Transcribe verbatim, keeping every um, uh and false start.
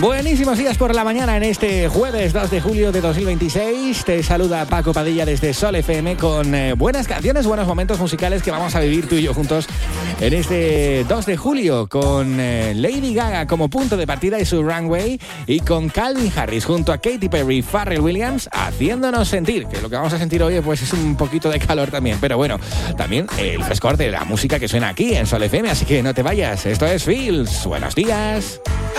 Buenísimos días por la mañana en este jueves dos de julio de dos mil veintiséis. Te saluda Paco Padilla desde Sol F M con eh, buenas canciones, buenos momentos musicales que vamos a vivir tú y yo juntos en este dos de julio con eh, Lady Gaga como punto de partida y su Runway, y con Calvin Harris junto a Katy Perry y Pharrell Williams haciéndonos sentir, que lo que vamos a sentir hoy pues es un poquito de calor también, pero bueno, también el frescor de la música que suena aquí en Sol F M, así que no te vayas. Esto es Feels. Buenos días.